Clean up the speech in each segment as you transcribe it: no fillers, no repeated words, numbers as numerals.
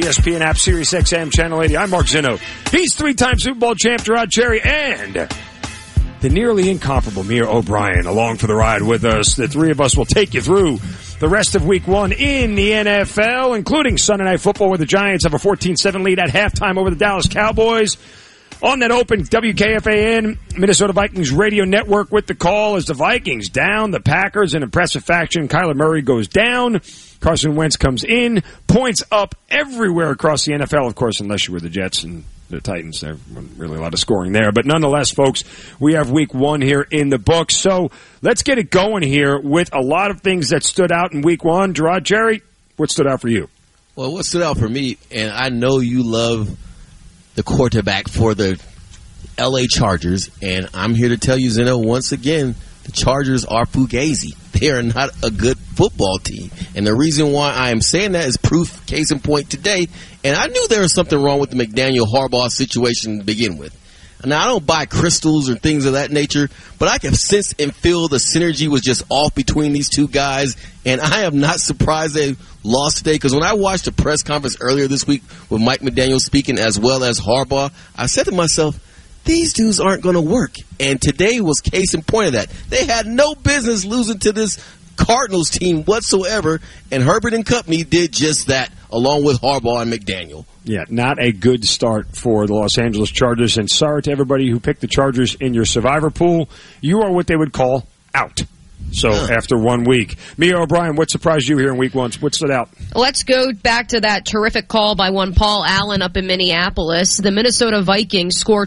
ESPN app, Sirius XM, Channel 80. I'm Mark Zinno. He's three-time Super Bowl champ Gerard Cherry, and the nearly incomparable Mia O'Brien along for the ride with us. The three of us will take you through the rest of Week 1 in the NFL, including Sunday Night Football, where the Giants have a 14-7 lead at halftime over the Dallas Cowboys. On that open WKFAN, Minnesota Vikings radio network with the call as the Vikings down the Packers in impressive fashion. Kyler Murray goes down. Carson Wentz comes in. Points up everywhere across the NFL, of course, unless you were the Jets and the Titans. There wasn't really a lot of scoring there. But nonetheless, folks, we have Week 1 here in the books. So let's get it going here with a lot of things that stood out in Week 1. Gerard Cherry, what stood out for you? Well, what stood out for me, and I know you love the quarterback for the L.A. Chargers, and I'm here to tell you, Zeno, once again, the Chargers are fugazi. They are not a good football team. And the reason why I am saying that is proof, case in point today. And I knew there was something wrong with the McDaniel-Harbaugh situation to begin with. Now, I don't buy crystals or things of that nature, but I can sense and feel the synergy was just off between these two guys. And I am not surprised they lost today, because when I watched the press conference earlier this week with Mike McDaniel speaking as well as Harbaugh, I said to myself, these dudes aren't going to work. And today was case in point of that. They had no business losing to this Cardinals team whatsoever, and Herbert and company did just that, along with Harbaugh and McDaniel. Yeah, not a good start for the Los Angeles Chargers, and sorry to everybody who picked the Chargers in your survivor pool. You are what they would call out. So after 1 week. Mia O'Brien, what surprised you here in Week 1? What stood out? Let's go back to that terrific call by one Paul Allen up in Minneapolis. The Minnesota Vikings score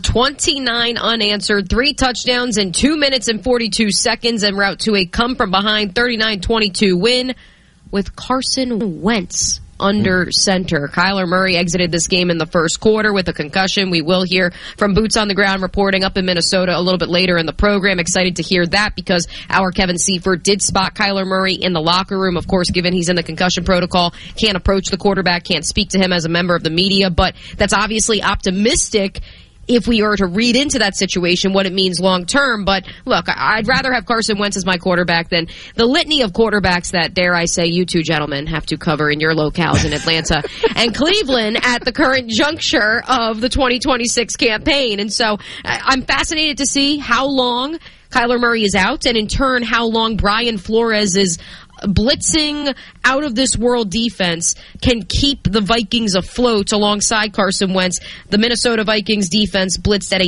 29 unanswered, 3 touchdowns in 2 minutes and 42 seconds en route to a come-from-behind 39-22 win with Carson Wentz under center. Kyler Murray exited this game in the first quarter with a concussion. We will hear from Boots on the Ground reporting up in Minnesota a little bit later in the program. Excited to hear that because our Kevin Seifert did spot Kyler Murray in the locker room. Of course, given he's in the concussion protocol, can't approach the quarterback, can't speak to him as a member of the media, but that's obviously optimistic if we were to read into that situation what it means long term. But look, I'd rather have Carson Wentz as my quarterback than the litany of quarterbacks that, dare I say, you two gentlemen have to cover in your locales in Atlanta and Cleveland at the current juncture of the 2026 campaign. And so I'm fascinated to see how long Kyler Murray is out, and in turn how long Brian Flores is blitzing out of this world defense can keep the Vikings afloat alongside Carson Wentz. The Minnesota Vikings defense blitzed at a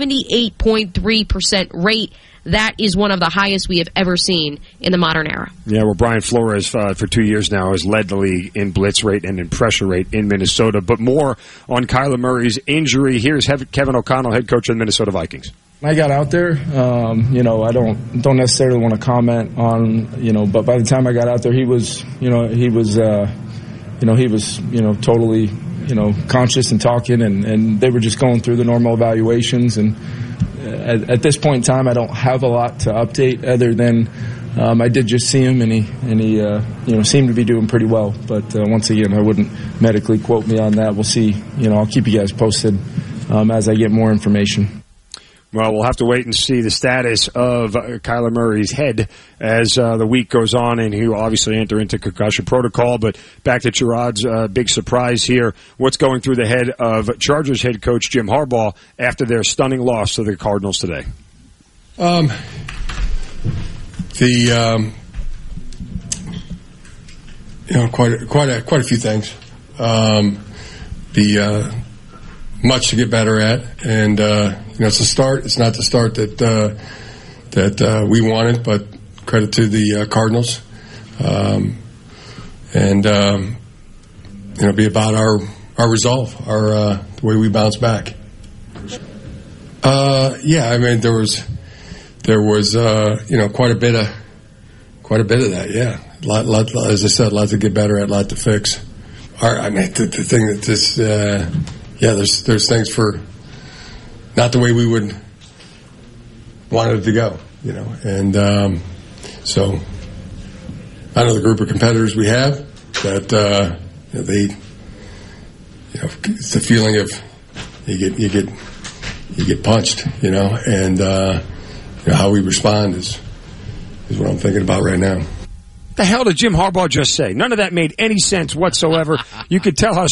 78.3% rate. That is one of the highest we have ever seen in the modern era. Yeah, well, Brian Flores, for 2 years now, has led the league in blitz rate and in pressure rate in Minnesota. But more on Kyler Murray's injury. Here's Kevin O'Connell, head coach of the Minnesota Vikings. When I got out there, I don't necessarily want to comment on, but by the time I got out there, he was totally, conscious and talking, and they were just going through the normal evaluations. And at this point in time, I don't have a lot to update other than I did just see him, and he seemed to be doing pretty well. But once again, I wouldn't medically quote me on that. We'll see. I'll keep you guys posted as I get more information. Well, we'll have to wait and see the status of Kyler Murray's head as the week goes on, and he'll obviously enter into concussion protocol. But back to Gerard's big surprise here. What's going through the head of Chargers head coach Jim Harbaugh after their stunning loss to the Cardinals today? Quite a few things. Much to get better at, and it's a start. It's not the start that we wanted, but credit to the Cardinals, be about our resolve, the way we bounce back. There was quite a bit of that. Yeah, lot, as I said, a lot to get better at, a lot to fix. The thing that this. There's things for not the way we would want it to go, and so I know the group of competitors we have that it's the feeling of you get punched, and how we respond is what I'm thinking about right now. The hell did Jim Harbaugh just say? None of that made any sense whatsoever. You could tell how